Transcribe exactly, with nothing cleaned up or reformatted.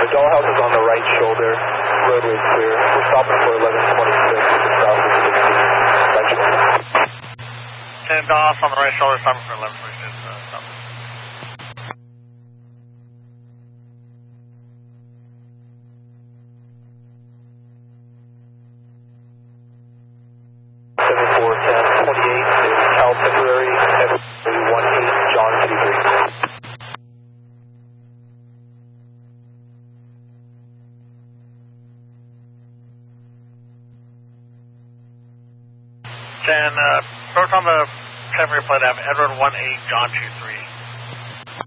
Dollhouse is on the right shoulder. Roadway clear. We're stopping for eleven twenty-six to the south of sixty. ten Dollhouse on the right shoulder, stopping for eleven twenty-six. Uh, stop. seventy-four ten twenty-eight is Cal Temporary, February one eight, John City three. ten, uh, approach on the temporary flight, I have Edward one eight, John two three.